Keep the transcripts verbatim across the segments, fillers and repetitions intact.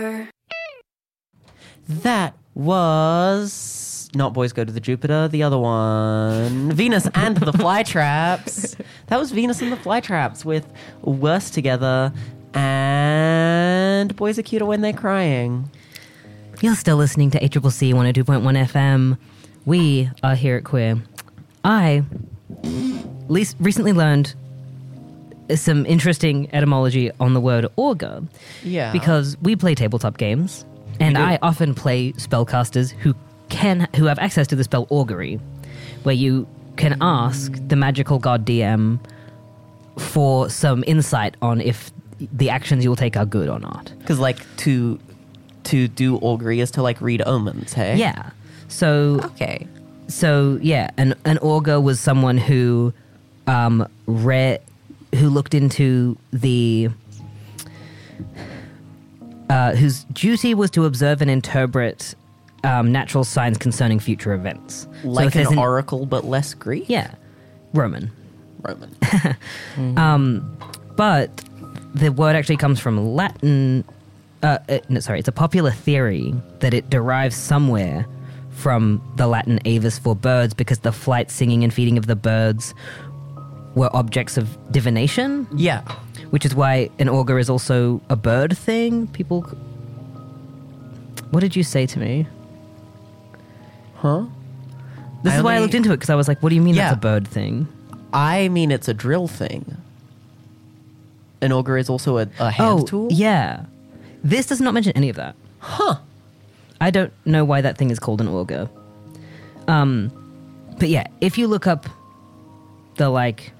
That was not Boys Go to the Jupiter, the other one. Venus and the Flytraps. That was Venus and the Flytraps with Worse Together and Boys Are Cuter When They're Crying. You're still listening to A C C C one oh two point one F M. We are here at Queer. I least recently learned some interesting etymology on the word augur. Yeah. Because we play tabletop games, and I often play spellcasters who can who have access to the spell augury, where you can ask the magical god D M for some insight on if the actions you'll take are good or not. Because, like, to to do augury is to, like, read omens, hey? Yeah. So Okay. So yeah, an an augur was someone who um read who looked into the uh, whose duty was to observe and interpret um, natural signs concerning future events. So Like if there's an oracle, but less Greek? yeah, Roman. Roman. Um, but the word actually comes from Latin. Uh, uh, no, sorry, it's a popular theory that it derives somewhere from the Latin avis for birds, because the flight, singing, and feeding of the birds were objects of divination. Yeah. Which is why an augur is also a bird thing. People. What did you say to me? Huh? This I is why I only- looked into it, because I was like, what do you mean Yeah. that's a bird thing? I mean, it's a drill thing. An augur is also a, a hand oh, tool? yeah. This does not mention any of that. Huh. I don't know why that thing is called an augur. Um, but yeah, if you look up the, like,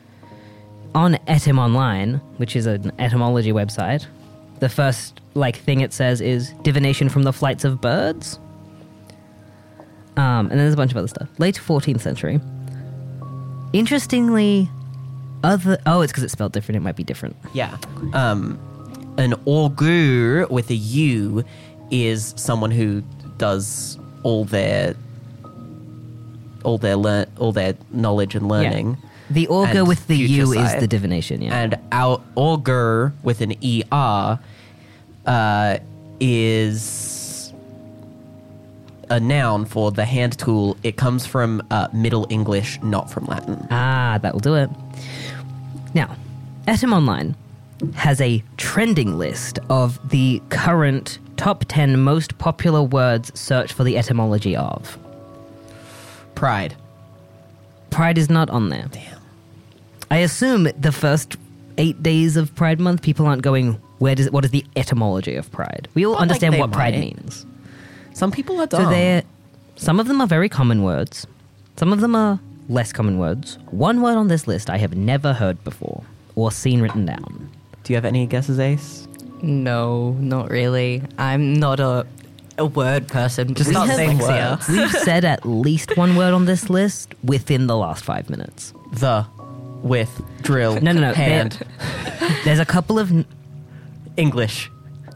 on Etym Online, which is an etymology website, the first, like, thing it says is divination from the flights of birds. Um, and then there's a bunch of other stuff. Late fourteenth century. Interestingly, other... Oh, it's because it's spelled different. It might be different. Yeah. Um, an augur with a U is someone who does all their all their lear- all their knowledge and learning. Yeah. The augur and with the future U is sight. the divination, yeah. And our augur with an E R uh, is a noun for the hand tool. It comes from uh, Middle English, not from Latin. Ah, that will do it. Now, Etym Online has a trending list of the current top ten most popular words searched for the etymology of. Pride. Pride is not on there. Damn. I assume the first eight days of Pride Month, people aren't going, where does what is the etymology of Pride? We all Well, like, understand they what Pride might. means. Some people are dumb. So they're, some of them are very common words. Some of them are less common words. One word on this list I have never heard before or seen written down. Do you have any guesses, Ace? No, not really. I'm not a a word person. Just with start saying dyslexia. words. We've said at least one word on this list within the last five minutes. The, with, drill, No, no, no. hand, there- There's a couple of n- English.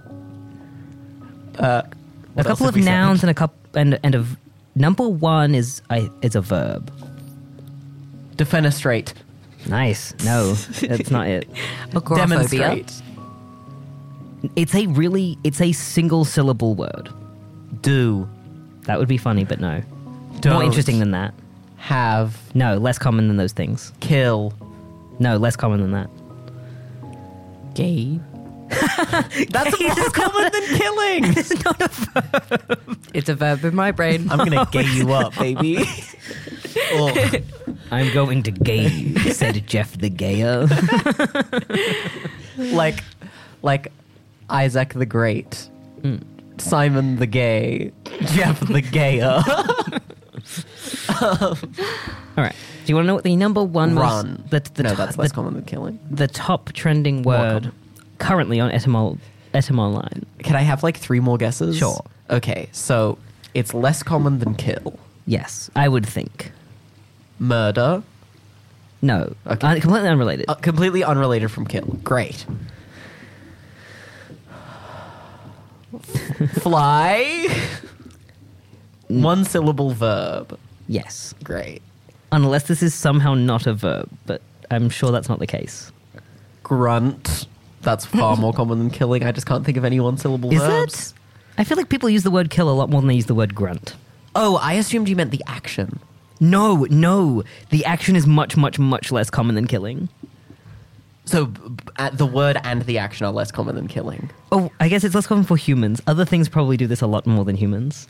Uh, a what else couple have of we said? nouns and a couple and and a v- number one is I is a verb. Defenestrate. Nice. No, that's not it. Agoraphobia. Demonstrate. It's a really it's a single syllable word. Do. That would be funny, but no. More Don't. interesting than that. Have. No, less common than those things. Kill. No, less common than that. Gay. That's more common than killing. It's a verb in my brain. I'm gonna gay you up, baby. Oh. I'm going to gay you, said Jeff the Gayer. Like, like Isaac the Great, Mm. Simon the Gay, Jeff the Gayer. All right. Do you want to know what the number one Run. was? The, the, no, to- that's less the, common than killing. the top trending word common. currently on Etymol Etym Online. Can I have like three more guesses? Sure. Okay, so it's less common than kill. Yes, I would think. Murder. No, Okay. Un- completely unrelated. Uh, completely unrelated from kill. Great. Fly. One syllable verb. Yes, Great. unless this is somehow not a verb, but I'm sure that's not the case. Grunt. that's far more common than killing. I just can't think of any one syllable Is verbs. it? I feel like people use the word kill a lot more than they use the word grunt. Oh, I assumed you meant the action. No, no. The action is much, much, much less common than killing. So b- b- uh, the word and the action are less common than killing. Oh, I guess it's less common for humans. Other things probably do this a lot more than humans.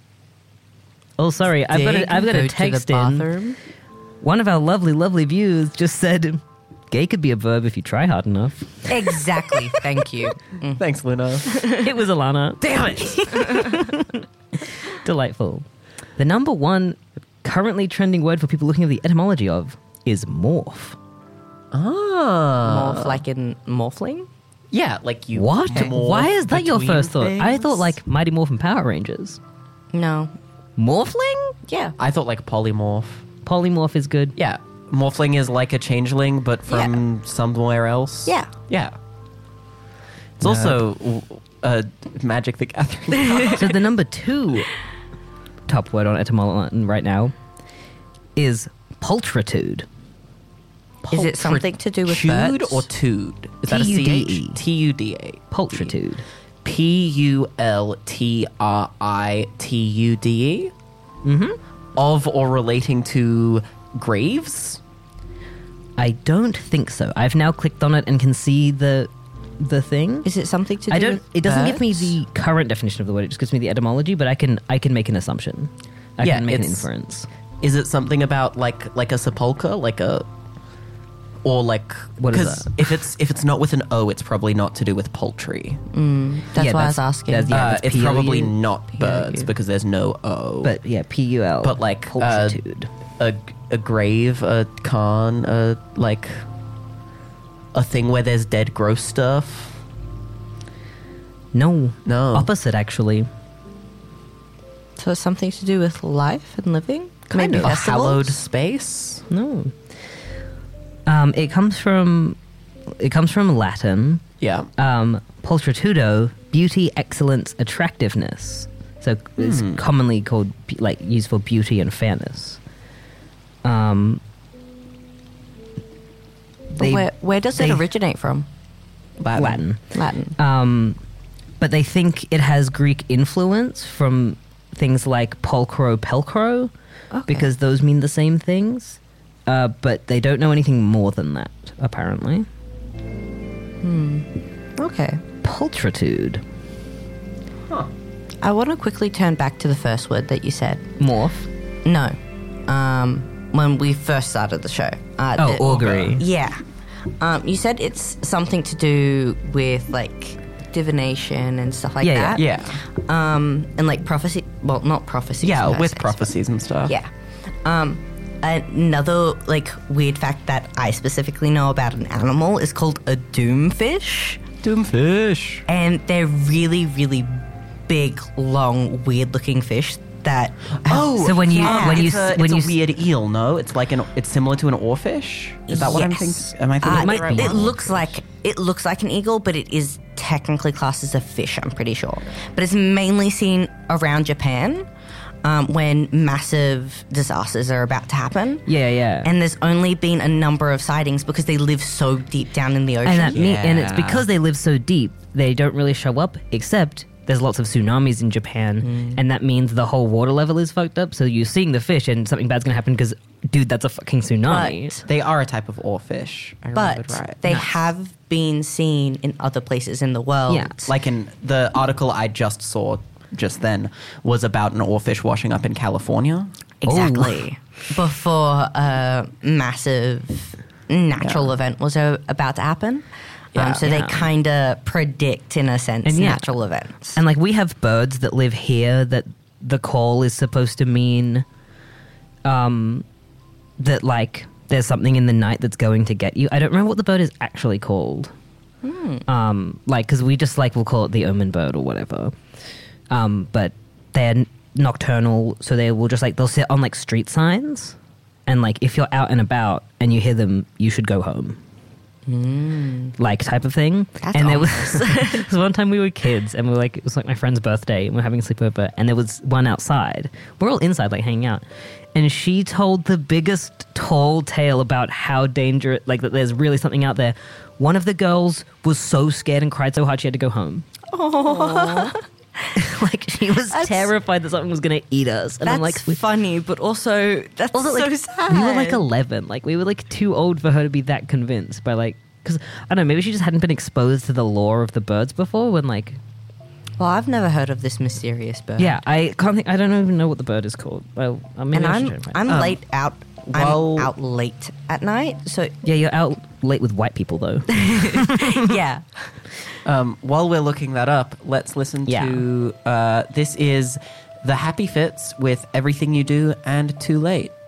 Oh, sorry. I've got Dig, a, I've got go a to the text in. bathroom. One of our lovely, lovely viewers just said, gay could be a verb if you try hard enough. Exactly. Thank you. Thanks, Luna. It was Alana. Damn it! Delightful. The number one currently trending word for people looking at the etymology of is morph. Ah. Morph like in morphling? Yeah, like you. What? morph Why is that your between first thought? I things. thought like Mighty Morphin Power Rangers. No. Morphling? Yeah. I thought like polymorph. Polymorph is good. Yeah. Morphling is like a changeling, but from somewhere else. Yeah. Yeah. It's also uh, Magic the Gathering. So the number two top word on etymology right now is pulchritude. Is it something to do with Tude birds? or tude? Is that a T U D E. C H? T U D A. Pulchritude. P U L T R I T U D E? Mm-hmm. Of or relating to graves? I don't think so. I've now clicked on it and can see the the thing. Is it something to do I don't. with It doesn't give me birds? the current definition of the word. It just gives me the etymology. But I can I can make an assumption. I Yeah, can make an it's- inference. Is it something about like like a sepulcher, like a, or like What is 'cause that? if it's if it's not with an O, it's probably not to do with poultry. That's Yeah, why I that's- was asking. that's- yeah, uh, that's it's P O U. probably not P O U. birds because there's no O. But yeah, P U L. But, like, uh, pulchritude. a a grave, a cairn, a like a thing where there's dead gross stuff. no, No. opposite actually. So it's something to do with life and living? Kind Maybe of a festivals? hallowed space. No. Um, it comes from it comes from Latin. Yeah. Um, pulchritudo, beauty, excellence, attractiveness. So it's Hmm. commonly called be- like used for beauty and fairness. Um, they- where, where does they- it originate from? Latin. Latin. Latin. Um, but they think it has Greek influence from things like pulchro, pelchro, Okay. because those mean the same things. Uh, but they don't know anything more than that, apparently. Okay. Pulchritude. I want to quickly turn back to the first word that you said. Morph. No. Um, when we first started the show. Uh, Oh, the- augury. Yeah. Um, you said it's something to do with like divination and stuff like Yeah, that. Yeah. Um, and like prophecy. Well, not prophecy. Yeah, with prophecies and stuff. Yeah. Um, another like weird fact that I specifically know about an animal is called a doomfish, Doomfish. and they're really, really big, long, weird-looking fish that. Oh, So when you- yeah. when you it's a, s- when it's you a s- weird eel, no? It's like an it's similar to an oarfish. Is that what I'm Yes. thinking? Am I thinking Uh, of the it, right it one? looks like it looks like an eagle, but it is technically classed as a fish. I'm pretty sure, but it's mainly seen around Japan um, when massive disasters are about to happen. Yeah, yeah. And there's only been a number of sightings because they live so deep down in the ocean. And that me- and it's Yeah. because they live so deep, they don't really show up. Except there's lots of tsunamis in Japan, Mm. and that means the whole water level is fucked up. So you're seeing the fish, and something bad's gonna happen because, dude, that's a fucking tsunami. But- They are a type of oarfish. I remembered but right. they have been seen in other places in the world. Yeah. Like in the article I just saw just then was about an oarfish washing up in California. Exactly. Before a massive natural Yeah. event was uh, about to happen. Yeah. Um, so Yeah. they kind of predict, in a sense, And yeah. natural events. And like we have birds that live here that the call is supposed to mean um that like there's something in the night that's going to get you. I don't remember what the bird is actually called. Um like cuz we just like we'll call it the omen bird or whatever. Um but they're n- nocturnal, so they will just like they'll sit on like street signs, and like if you're out and about and you hear them, you should go home. Like type of thing. That's and there was, ominous. there was one time we were kids and we were like, it was like my friend's birthday and we are having a sleepover, and there was one outside. We're all inside like hanging out, and she told the biggest tall tale about how dangerous, like that there's really something out there One of the girls was so scared and cried so hard she had to go home. Oh, Like she was That's- terrified that something was going to eat us. And that's I'm like, we, funny, but also that's also, so like, sad. we were like eleven. Like we were like too old for her to be that convinced by like, because I don't know, maybe she just hadn't been exposed to the lore of the birds before when like, Well, I've never heard of this mysterious bird. yeah, I can't think, I don't even know what the bird is called. Well, uh, maybe and I should I'm try and find I'm it. Um, late out. well- I'm out late at night, so Yeah, you're out late with white people though. yeah. Um, while we're looking that up, let's listen Yeah. to uh, this is The Happy Fits with Everything You Do and Too Late.